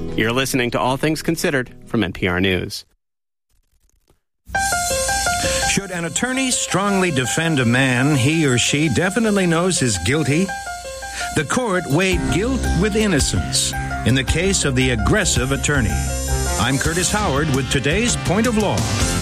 You're listening to All Things Considered from NPR News. Should an attorney strongly defend a man he or she definitely knows is guilty? The court weighed guilt with innocence in the case of the aggressive attorney. I'm Curtis Howard with today's Point of Law.